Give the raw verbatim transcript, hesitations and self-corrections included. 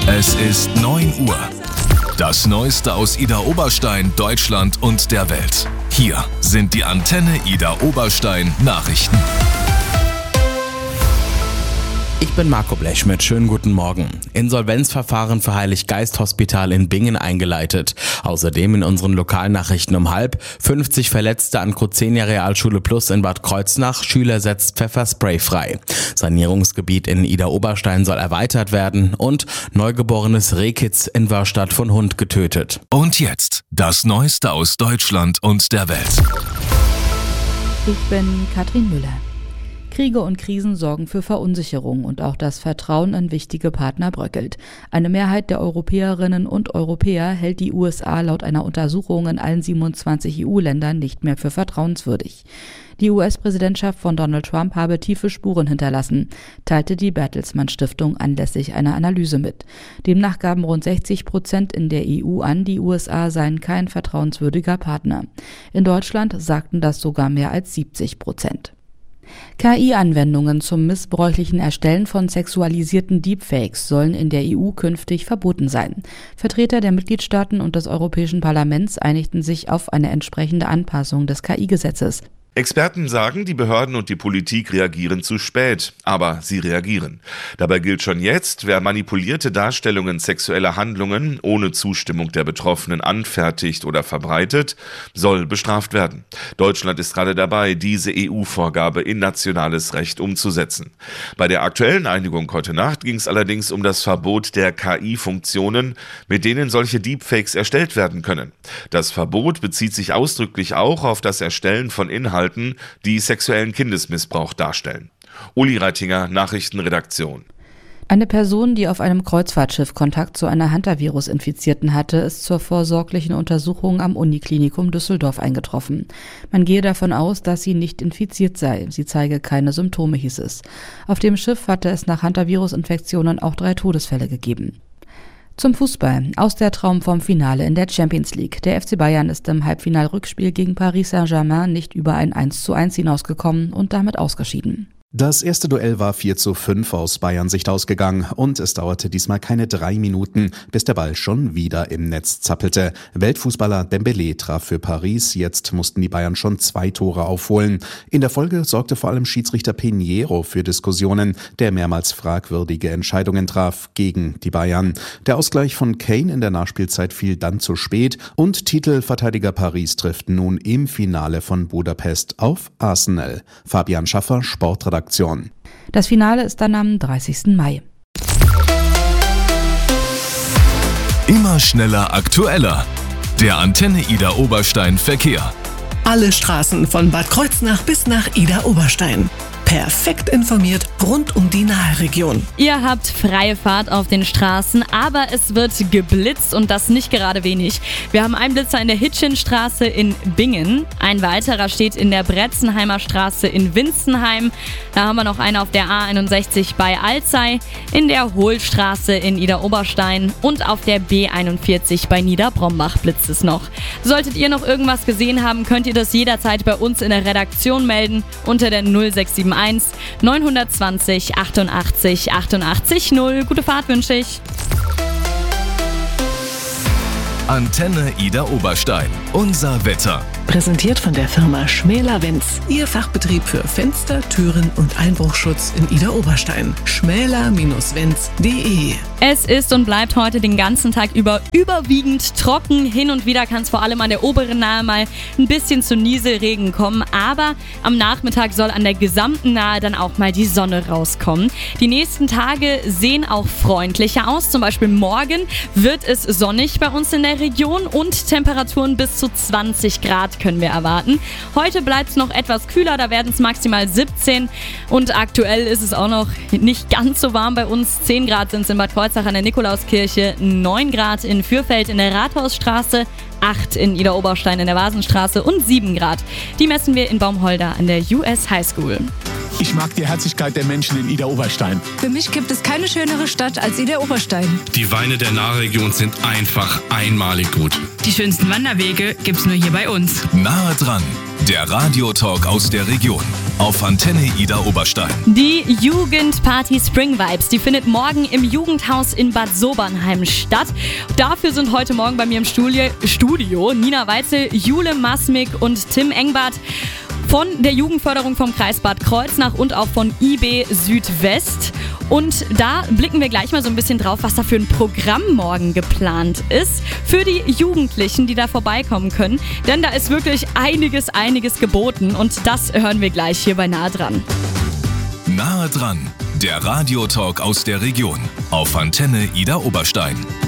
Es ist neun Uhr. Das Neueste aus Idar Oberstein, Deutschland und der Welt. Hier sind die Antenne Idar Oberstein Nachrichten. Ich bin Marco Blechschmidt, schönen guten Morgen. Insolvenzverfahren für Heiliggeist-Hospital in Bingen eingeleitet. Außerdem in unseren Lokalnachrichten um halb, fünfzig Verletzte an Crozenia Realschule Plus in Bad Kreuznach, Schüler setzt Pfefferspray frei. Sanierungsgebiet in Idar Oberstein soll erweitert werden und neugeborenes Rehkitz in Wörstadt von Hund getötet. Und jetzt das Neueste aus Deutschland und der Welt. Ich bin Katrin Müller. Kriege und Krisen sorgen für Verunsicherung und auch das Vertrauen an wichtige Partner bröckelt. Eine Mehrheit der Europäerinnen und Europäer hält die U S A laut einer Untersuchung in allen siebenundzwanzig E U-Ländern nicht mehr für vertrauenswürdig. Die U S-Präsidentschaft von Donald Trump habe tiefe Spuren hinterlassen, teilte die Bertelsmann Stiftung anlässlich einer Analyse mit. Demnach gaben rund sechzig Prozent in der E U an, die U S A seien kein vertrauenswürdiger Partner. In Deutschland sagten das sogar mehr als siebzig Prozent. K I-Anwendungen zum missbräuchlichen Erstellen von sexualisierten Deepfakes sollen in der E U künftig verboten sein. Vertreter der Mitgliedstaaten und des Europäischen Parlaments einigten sich auf eine entsprechende Anpassung des K I-Gesetzes. Experten sagen, die Behörden und die Politik reagieren zu spät, aber sie reagieren. Dabei gilt schon jetzt, wer manipulierte Darstellungen sexueller Handlungen ohne Zustimmung der Betroffenen anfertigt oder verbreitet, soll bestraft werden. Deutschland ist gerade dabei, diese E U-Vorgabe in nationales Recht umzusetzen. Bei der aktuellen Einigung heute Nacht ging es allerdings um das Verbot der K I-Funktionen, mit denen solche Deepfakes erstellt werden können. Das Verbot bezieht sich ausdrücklich auch auf das Erstellen von Inhalten, die sexuellen Kindesmissbrauch darstellen. Uli Reitinger, Nachrichtenredaktion. Eine Person, die auf einem Kreuzfahrtschiff Kontakt zu einer Hantavirus-Infizierten hatte, ist zur vorsorglichen Untersuchung am Uniklinikum Düsseldorf eingetroffen. Man gehe davon aus, dass sie nicht infiziert sei. Sie zeige keine Symptome, hieß es. Auf dem Schiff hatte es nach Hantavirus-Infektionen auch drei Todesfälle gegeben. Zum Fußball. Aus der Traum vom Finale in der Champions League. Der F C Bayern ist im Halbfinalrückspiel gegen Paris Saint-Germain nicht über ein eins zu eins hinausgekommen und damit ausgeschieden. Das erste Duell war vier zu fünf aus Bayern Sicht ausgegangen und es dauerte diesmal keine drei Minuten, bis der Ball schon wieder im Netz zappelte. Weltfußballer Dembélé traf für Paris, jetzt mussten die Bayern schon zwei Tore aufholen. In der Folge sorgte vor allem Schiedsrichter Pinheiro für Diskussionen, der mehrmals fragwürdige Entscheidungen traf gegen die Bayern. Der Ausgleich von Kane in der Nachspielzeit fiel dann zu spät und Titelverteidiger Paris trifft nun im Finale von Budapest auf Arsenal. Fabian Schaffer, Sportredakteur. Das Finale ist dann am dreißigsten Mai. Immer schneller, aktueller. Der Antenne Idar Oberstein Verkehr. Alle Straßen von Bad Kreuznach bis nach Idar Oberstein. Perfekt informiert rund um die Nahe-Region. Ihr habt freie Fahrt auf den Straßen, aber es wird geblitzt und das nicht gerade wenig. Wir haben einen Blitzer in der Hitchenstraße in Bingen, ein weiterer steht in der Bretzenheimer Straße in Winzenheim. Da haben wir noch einen auf der A einundsechzig bei Alzey, in der Hohlstraße in Idar Oberstein und auf der B einundvierzig bei Niederbrombach blitzt es noch. Solltet ihr noch irgendwas gesehen haben, könnt ihr das jederzeit bei uns in der Redaktion melden unter der null sechs sieben eins neun zwei null achtundachtzig achtundachtzig null. Gute Fahrt wünsche ich. Antenne Idar Oberstein. Unser Wetter. Präsentiert von der Firma Schmäler-Wenz. Ihr Fachbetrieb für Fenster, Türen und Einbruchschutz in Idar Oberstein. schmäler Wenz punkt de. Es ist und bleibt heute den ganzen Tag über überwiegend trocken. Hin und wieder kann es vor allem an der oberen Nahe mal ein bisschen zu Nieselregen kommen. Aber am Nachmittag soll an der gesamten Nahe dann auch mal die Sonne rauskommen. Die nächsten Tage sehen auch freundlicher aus. Zum Beispiel morgen wird es sonnig bei uns in der Region und Temperaturen bis zu zwanzig Grad können wir erwarten. Heute bleibt es noch etwas kühler, da werden es maximal siebzehn und aktuell ist es auch noch nicht ganz so warm bei uns. zehn Grad sind es in Bad Kreuznach an der Nikolauskirche, neun Grad in Fürfeld in der Rathausstraße, acht in Idar Oberstein in der Vasenstraße und sieben Grad. Die messen wir in Baumholder an der U S High School. Ich mag die Herzlichkeit der Menschen in Idar Oberstein. Für mich gibt es keine schönere Stadt als Idar Oberstein. Die Weine der Nahregion sind einfach einmalig gut. Die schönsten Wanderwege gibt's nur hier bei uns. Nahe dran, der Radiotalk aus der Region. auf Antenne Ida Oberstein. Die Jugendparty Spring Vibes, die findet morgen im Jugendhaus in Bad Sobernheim statt. Dafür sind heute Morgen bei mir im Studio, Studio Nina Weitzel, Jule Masmik und Tim Engbart von der Jugendförderung vom Kreis Bad Kreuznach und auch von I B Südwest. Und da blicken wir gleich mal so ein bisschen drauf, was da für ein Programm morgen geplant ist für die Jugendlichen, die da vorbeikommen können. Denn da ist wirklich einiges, einiges geboten und das hören wir gleich hier bei Nahe dran. Nahe dran, der Radiotalk aus der Region auf Antenne Ida Oberstein.